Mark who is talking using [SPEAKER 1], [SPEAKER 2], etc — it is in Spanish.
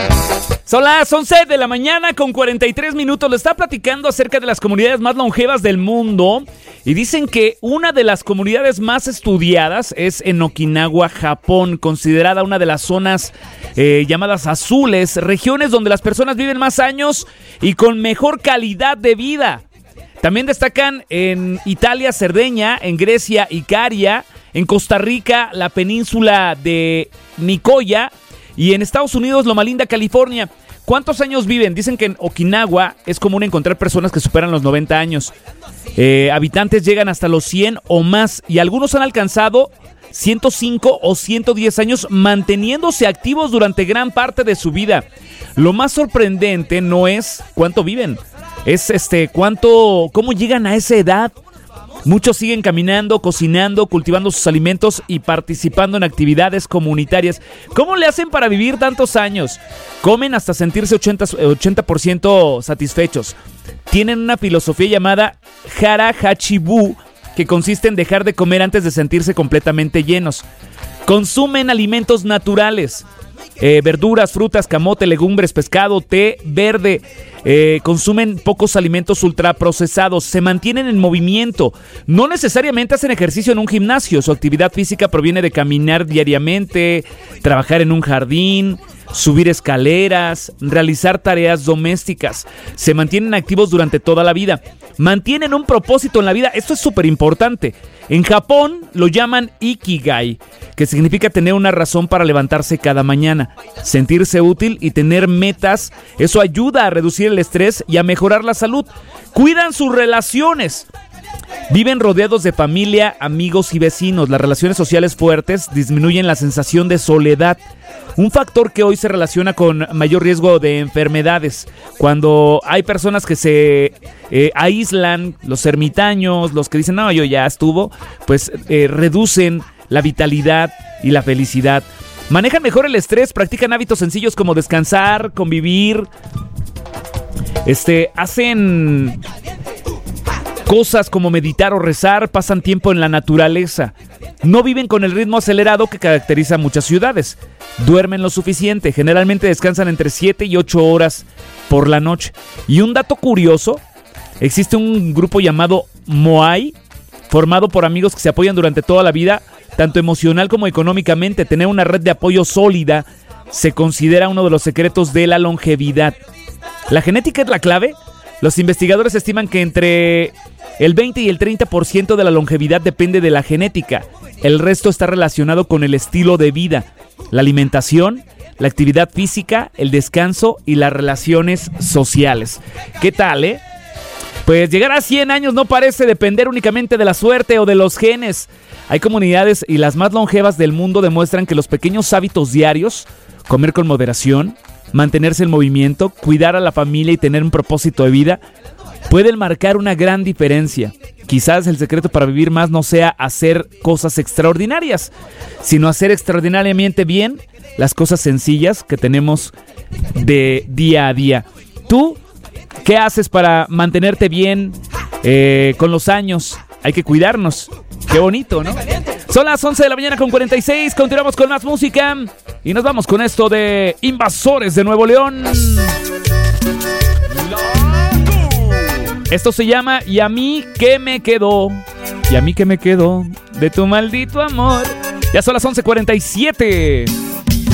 [SPEAKER 1] Son las 11 de la mañana con 43 minutos. Le está platicando acerca de las comunidades más longevas del mundo. Y dicen que una de las comunidades más estudiadas es en Okinawa, Japón, considerada una de las zonas llamadas azules, regiones donde las personas viven más años y con mejor calidad de vida. También destacan en Italia, Cerdeña, en Grecia, Icaria, en Costa Rica, la península de Nicoya y en Estados Unidos, Loma Linda, California. ¿Cuántos años viven? Dicen que en Okinawa es común encontrar personas que superan los 90 años. Habitantes llegan hasta los 100 o más y algunos han alcanzado 105 o 110 años manteniéndose activos durante gran parte de su vida. Lo más sorprendente no es cuánto viven, es cómo llegan a esa edad. Muchos siguen caminando, cocinando, cultivando sus alimentos y participando en actividades comunitarias. ¿Cómo le hacen para vivir tantos años? Comen hasta sentirse 80% satisfechos. Tienen una filosofía llamada Hara Hachibu, que consiste en dejar de comer antes de sentirse completamente llenos. Consumen alimentos naturales, verduras, frutas, camote, legumbres, pescado, té verde. Consumen pocos alimentos ultraprocesados, se mantienen en movimiento, no necesariamente hacen ejercicio en un gimnasio. Su actividad física proviene de caminar diariamente, trabajar en un jardín, subir escaleras, realizar tareas domésticas. Se mantienen activos durante toda la vida, mantienen un propósito en la vida. Esto es súper importante. En Japón lo llaman Ikigai, que significa tener una razón para levantarse cada mañana, sentirse útil y tener metas. Eso ayuda a reducir el estrés y a mejorar la salud. Cuidan sus relaciones. Viven rodeados de familia, amigos y vecinos. Las relaciones sociales fuertes disminuyen la sensación de soledad, un factor que hoy se relaciona con mayor riesgo de enfermedades. Cuando hay personas que se aíslan, los ermitaños, los que dicen, no, yo ya estuvo, pues reducen la vitalidad y la felicidad. Manejan mejor el estrés, practican hábitos sencillos como descansar, convivir, hacen cosas como meditar o rezar, pasan tiempo en la naturaleza. No viven con el ritmo acelerado que caracteriza a muchas ciudades. Duermen lo suficiente, generalmente descansan entre 7 y 8 horas por la noche. Y un dato curioso, existe un grupo llamado Moai, formado por amigos que se apoyan durante toda la vida, tanto emocional como económicamente. Tener una red de apoyo sólida se considera uno de los secretos de la longevidad. ¿La genética es la clave? Los investigadores estiman que entre el 20 y el 30% de la longevidad depende de la genética. El resto está relacionado con el estilo de vida, la alimentación, la actividad física, el descanso y las relaciones sociales. ¿Qué tal, Pues llegar a 100 años no parece depender únicamente de la suerte o de los genes. Hay comunidades y las más longevas del mundo demuestran que los pequeños hábitos diarios, comer con moderación, mantenerse en movimiento, cuidar a la familia y tener un propósito de vida, pueden marcar una gran diferencia. Quizás el secreto para vivir más no sea hacer cosas extraordinarias, sino hacer extraordinariamente bien las cosas sencillas que tenemos de día a día. ¿Tú qué haces para mantenerte bien con los años? Hay que cuidarnos. Qué bonito, ¿no? Son las 11 de la mañana con 46. Continuamos con más música y nos vamos con esto de Invasores de Nuevo León. Esto se llama ¿Y a mí qué me quedó? ¿Y a mí qué me quedó de tu maldito amor? Ya son las 11:47.